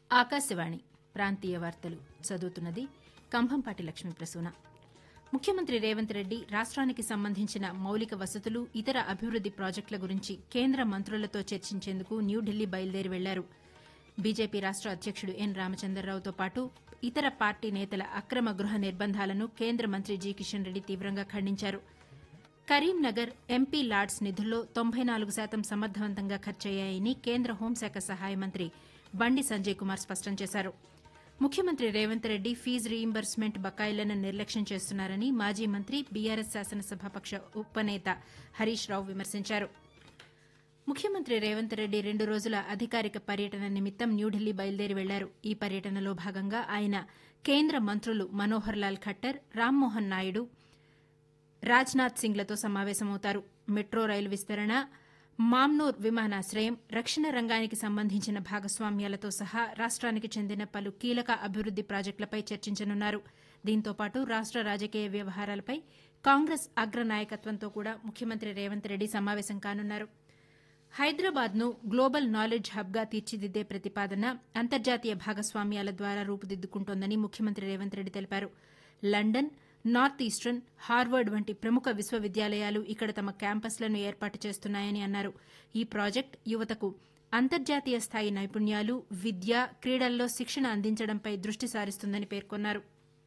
ఆకాశవాణి ప్రాంతీయ వార్తలు చదువుతున్నది కంభంపాటి లక్ష్మీ ప్రసూన. ముఖ్యమంత్రి రేవంత్ రెడ్డి రాష్ట్రానికి సంబంధించిన మౌలిక వసతులు, ఇతర అభివృద్ది ప్రాజెక్టుల గురించి కేంద్ర మంత్రులతో చర్చించేందుకు న్యూఢిల్లీ బయలుదేరి వెళ్లారు. బీజేపీ రాష్ట అధ్యకుడు ఎన్ రామచంద్రరావుతో పాటు ఇతర పార్టీ నేతల అక్రమ గృహ నిర్బంధాలను కేంద్ర మంత్రి జి కిషన్ రెడ్డి తీవ్రంగా ఖండించారు. కరీంనగర్ ఎంపీ లాడ్స్ నిధుల్లో 94% సమర్థవంతంగా ఖర్చయ్యాయని కేంద్ర హోంశాఖ సహాయ మంత్రి బండి సంజయ్ కుమార్ స్పష్టం చేశారు. ముఖ్యమంత్రి రేవంత్ రెడ్డి ఫీజు రీయింబర్స్మెంట్ బకాయిలను నిర్లక్ష్యం చేస్తున్నారని మాజీ మంత్రి బీఆర్ఎస్ శాసనసభాపక్ష ఉపనేత హరీష్ రావు విమర్శించారు. ముఖ్యమంత్రి రేవంత్ రెడ్డి 2 రోజుల అధికారిక పర్యటన నిమిత్తం న్యూఢిల్లీ బయలుదేరి వెళ్లారు. ఈ పర్యటనలో భాగంగా ఆయన కేంద్ర మంత్రులు మనోహర్ లాల్ ఖట్టర్, రామ్మోహన్ నాయుడు, రాజ్నాథ్ సింగ్లతో సమావేశమవుతారు. మెట్రో రైలు విస్తరణ, మామ్నూర్ విమానాశ్రయం, రక్షణ రంగానికి సంబంధించిన భాగస్వామ్యాలతో సహా రాష్ట్రానికి చెందిన పలు కీలక అభివృద్ది ప్రాజెక్టులపై చర్చించనున్నారు. దీంతో పాటు రాష్ట రాజకీయ వ్యవహారాలపై కాంగ్రెస్ అగ్రనాయకత్వంతో కూడా ముఖ్యమంత్రి రేవంత్ రెడ్డి సమావేశం కానున్నారు. హైదరాబాద్ను గ్లోబల్ నాలెడ్జ్ హబ్గా తీర్చిదిద్దే ప్రతిపాదన అంతర్జాతీయ భాగస్వామ్యాల ద్వారా రూపుదిద్దుకుంటోందని ముఖ్యమంత్రి రేవంత్ రెడ్డి తెలిపారు. లండన్, నార్త్ ఈస్టర్న్, హార్వర్డ్ వంటి ప్రముఖ విశ్వవిద్యాలయాలు ఇక్కడ తమ క్యాంపస్లను ఏర్పాటు చేస్తున్నాయని అన్నారు. ఈ ప్రాజెక్టు యువతకు అంతర్జాతీయ స్థాయి నైపుణ్యాలు, విద్య, క్రీడల్లో శిక్షణ అందించడంపై దృష్టి సారిస్తుందని పేర్కొన్నారు.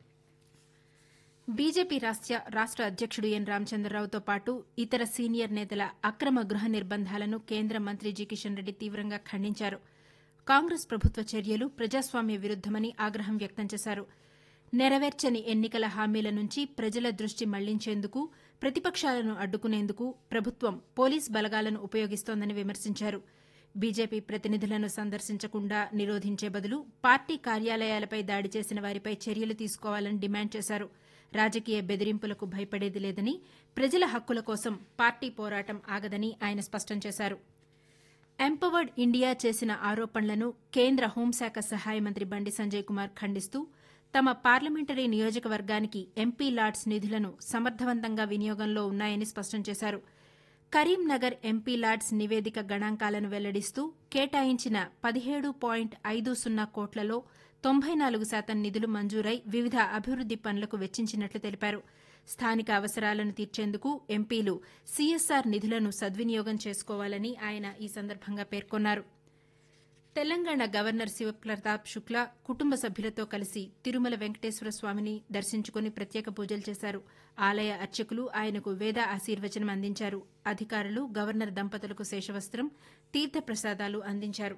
బీజేపీ రాష్ట అధ్యకుడు ఎన్ రామచంద్రరావుతో పాటు ఇతర సీనియర్ నేతల అక్రమ గృహ నిర్బంధాలను కేంద్ర మంత్రి జి కిషన్ రెడ్డి తీవ్రంగా ఖండించారు. కాంగ్రెస్ ప్రభుత్వ చర్యలు ప్రజాస్వామ్య విరుద్దమని ఆగ్రహం వ్యక్తం చేశారు. నెరవేర్చని ఎన్నికల హామీల నుంచి ప్రజల దృష్టి మళ్లించేందుకు, ప్రతిపక్షాలను అడ్డుకునేందుకు ప్రభుత్వం పోలీస్ బలగాలను ఉపయోగిస్తోందని విమర్శించారు. బీజేపీ ప్రతినిధులను సందర్శించకుండా నిరోధించే బదులు పార్టీ కార్యాలయాలపై దాడి చేసిన వారిపై చర్యలు తీసుకోవాలని డిమాండ్ చేశారు. రాజకీయ బెదిరింపులకు భయపడేది లేదని, ప్రజల హక్కుల కోసం పార్టీ పోరాటం ఆగదని ఆయన స్పష్టం చేశారు. ఎంపవర్డ్ ఇండియా చేసిన ఆరోపణలను కేంద్ర హోంశాఖ సహాయ మంత్రి బండి సంజయ్ కుమార్ ఖండిస్తూ తమ పార్లమెంటరీ నియోజకవర్గానికి ఎంపీ లాడ్స్ నిధులను సమర్థవంతంగా వినియోగంలో ఉన్నాయని స్పష్టం చేశారు. కరీంనగర్ ఎంపీ లాడ్స్ నివేదిక గణాంకాలను వెల్లడిస్తూ కేటాయించిన 17.50 కోట్లలో 94% నిధులు మంజూరై వివిధ అభివృద్ది పనులకు వెచ్చించినట్లు తెలిపారు. స్థానిక అవసరాలను తీర్చేందుకు ఎంపీలు సీఎస్ఆర్ నిధులను సద్వినియోగం చేసుకోవాలని ఆయన ఈ సందర్భంగా పేర్కొన్నారు. తెలంగాణ గవర్నర్ శివప్రతాప్ శుక్లా కుటుంబ సభ్యులతో కలిసి తిరుమల వెంకటేశ్వర స్వామిని దర్శించుకుని ప్రత్యేక పూజలు చేశారు. ఆలయ అర్చకులు ఆయనకు వేద ఆశీర్వచనం అందించారు. అధికారులు గవర్నర్ దంపతులకు శేషవస్త్రం, తీర్థప్రసాదాలు అందించారు.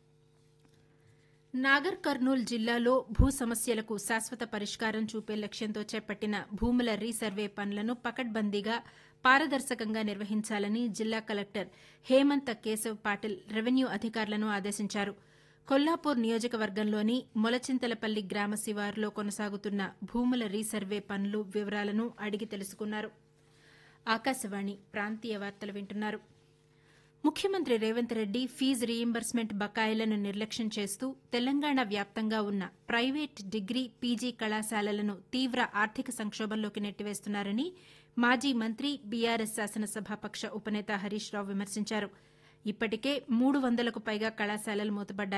నాగర్ కర్నూల్ జిల్లాలో భూ సమస్యలకు శాశ్వత పరిష్కారం చూపే లక్ష్యంతో చేపట్టిన భూముల రీసర్వే పనులను పకడ్బందీగా, పారదర్శకంగా నిర్వహించాలని జిల్లా కలెక్టర్ హేమంత్ కేశవ్ పాటిల్ రెవెన్యూ అధికారులను ఆదేశించారు. కొల్లాపూర్ నియోజకవర్గంలోని మొలచింతలపల్లి గ్రామ శివారులో కొనసాగుతున్న భూముల రీసర్వే పనులు వివరాలను అడిగి తెలుసుకున్నారు. ఆకాశవాణి ప్రాంతీయ వార్తలు వింటున్నారు. ముఖ్యమంత్రి రేవంత్ రెడ్డి ఫీజు రీయింబర్స్మెంట్ బకాయిలను నిర్లక్ష్యం చేస్తూ తెలంగాణ వ్యాప్తంగా ఉన్న ప్రైవేట్ డిగ్రీ, పీజీ కళాశాలలను తీవ్ర ఆర్థిక సంక్షోభంలోకి నెట్టివేస్తున్నారని మాజీ మంత్రి బీఆర్ఎస్ శాసనసభాపక్ష ఉపనేత హరీష్ రావు విమర్శించారు. ఇప్పటికే 300కు పైగా కళాశాలలు మూతపడ్డాయి.